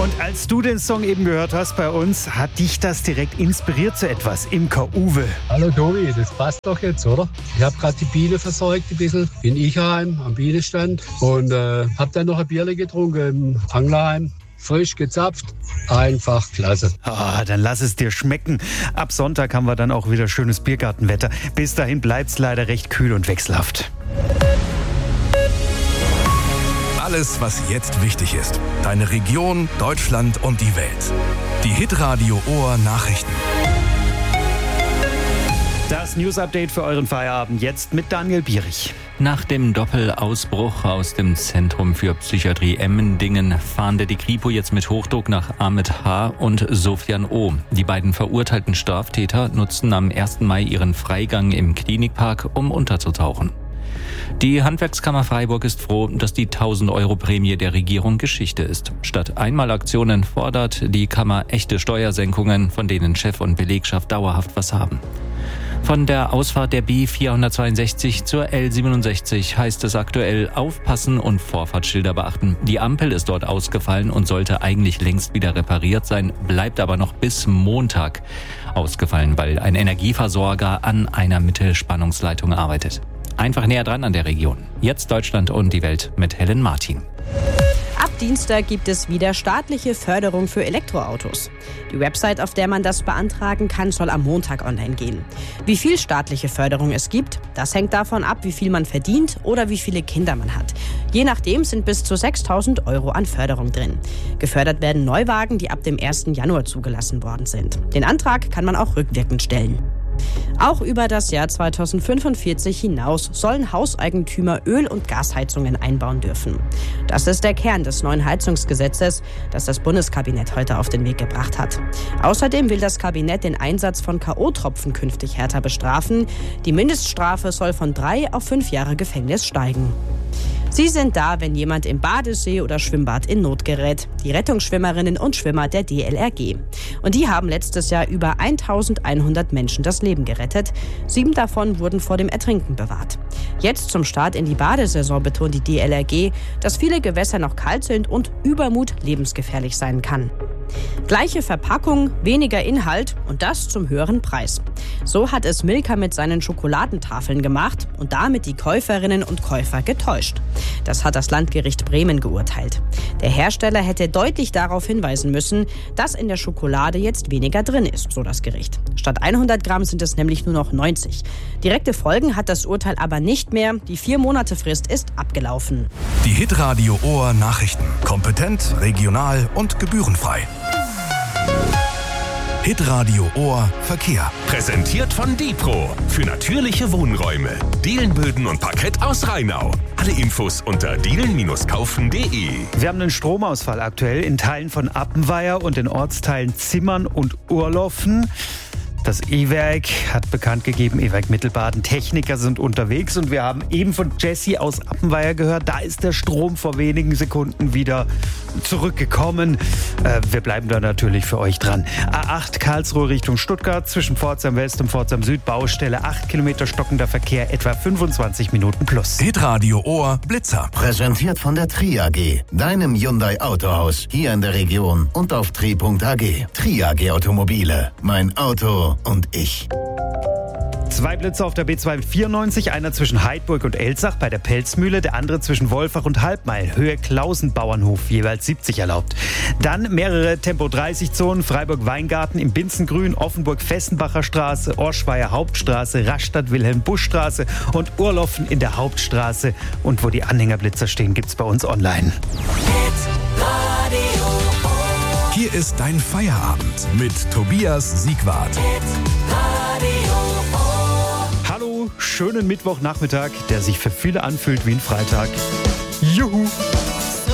Und als du den Song eben gehört hast bei uns, hat dich das direkt inspiriert zu etwas. Imker Uwe. Hallo Tobi, das passt doch jetzt, oder? Ich habe gerade die Biene versorgt ein bisschen in Ichheim am Bienenstand und habe dann noch ein Bierle getrunken im Anglerheim. Frisch gezapft, einfach klasse. Dann lass es dir schmecken. Ab Sonntag haben wir dann auch wieder schönes Biergartenwetter. Bis dahin bleibt's leider recht kühl und wechselhaft. Alles, was jetzt wichtig ist. Deine Region, Deutschland und die Welt. Die Hitradio Ohr Nachrichten. Das News-Update für euren Feierabend jetzt mit Daniel Bierich. Nach dem Doppelausbruch aus dem Zentrum für Psychiatrie Emmendingen fahndet die Kripo jetzt mit Hochdruck nach Ahmed H. und Sofian O. Die beiden verurteilten Straftäter nutzten am 1. Mai ihren Freigang im Klinikpark, um unterzutauchen. Die Handwerkskammer Freiburg ist froh, dass die 1.000-Euro-Prämie der Regierung Geschichte ist. Statt Einmalaktionen fordert die Kammer echte Steuersenkungen, von denen Chef und Belegschaft dauerhaft was haben. Von der Ausfahrt der B462 zur L67 heißt es aktuell aufpassen und Vorfahrtsschilder beachten. Die Ampel ist dort ausgefallen und sollte eigentlich längst wieder repariert sein, bleibt aber noch bis Montag ausgefallen, weil ein Energieversorger an einer Mittelspannungsleitung arbeitet. Einfach näher dran an der Region. Jetzt Deutschland und die Welt mit Helen Martin. Ab Dienstag gibt es wieder staatliche Förderung für Elektroautos. Die Website, auf der man das beantragen kann, soll am Montag online gehen. Wie viel staatliche Förderung es gibt, das hängt davon ab, wie viel man verdient oder wie viele Kinder man hat. Je nachdem sind bis zu 6.000 Euro an Förderung drin. Gefördert werden Neuwagen, die ab dem 1. Januar zugelassen worden sind. Den Antrag kann man auch rückwirkend stellen. Auch über das Jahr 2045 hinaus sollen Hauseigentümer Öl- und Gasheizungen einbauen dürfen. Das ist der Kern des neuen Heizungsgesetzes, das das Bundeskabinett heute auf den Weg gebracht hat. Außerdem will das Kabinett den Einsatz von K.O.-Tropfen künftig härter bestrafen. Die Mindeststrafe soll von 3 auf 5 Jahre Gefängnis steigen. Sie sind da, wenn jemand im Badesee oder Schwimmbad in Not gerät. Die Rettungsschwimmerinnen und Schwimmer der DLRG. Und die haben letztes Jahr über 1.100 Menschen das Leben gerettet. 7 davon wurden vor dem Ertrinken bewahrt. Jetzt zum Start in die Badesaison betont die DLRG, dass viele Gewässer noch kalt sind und Übermut lebensgefährlich sein kann. Gleiche Verpackung, weniger Inhalt und das zum höheren Preis. So hat es Milka mit seinen Schokoladentafeln gemacht und damit die Käuferinnen und Käufer getäuscht. Das hat das Landgericht Bremen geurteilt. Der Hersteller hätte deutlich darauf hinweisen müssen, dass in der Schokolade jetzt weniger drin ist, so das Gericht. Statt 100 Gramm sind es nämlich nur noch 90. Direkte Folgen hat das Urteil aber nicht mehr. Die 4-Monate-Frist ist abgelaufen. Die Hitradio Ohr Nachrichten. Kompetent, regional und gebührenfrei. Hitradio Ohr Verkehr. Präsentiert von Dipro. Für natürliche Wohnräume. Dielenböden und Parkett aus Rheinau. Alle Infos unter dielen-kaufen.de. Wir haben einen Stromausfall aktuell in Teilen von Appenweier und den Ortsteilen Zimmern und Urloffen. Das E-Werk hat bekannt gegeben, E-Werk Mittelbaden, Techniker sind unterwegs und wir haben eben von Jessie aus Appenweier gehört, da ist der Strom vor wenigen Sekunden wieder zurückgekommen. Wir bleiben da natürlich für euch dran. A8 Karlsruhe Richtung Stuttgart, zwischen Pforzheim West und Pforzheim Süd, Baustelle, 8 Kilometer stockender Verkehr, etwa 25 Minuten plus. Hitradio Ohr Blitzer. Präsentiert von der Tri-AG, deinem Hyundai Autohaus, hier in der Region und auf tri.ag. Tri-AG Automobile, mein Auto und ich. 2 Blitze auf der B294, einer zwischen Heidburg und Elsach bei der Pelzmühle, der andere zwischen Wolfach und Halbmeil, Höhe Klausenbauernhof, jeweils 70 erlaubt. Dann mehrere Tempo-30-Zonen, Freiburg-Weingarten im Binzengrün, Offenburg-Fessenbacher Straße, Orschweier Hauptstraße, Rastatt-Wilhelm-Busch-Straße und Urloffen in der Hauptstraße. Und wo die Anhängerblitzer stehen, gibt's bei uns online. Hier ist dein Feierabend mit Tobias Siegwart. Hallo, schönen Mittwochnachmittag, der sich für viele anfühlt wie ein Freitag. Juhu!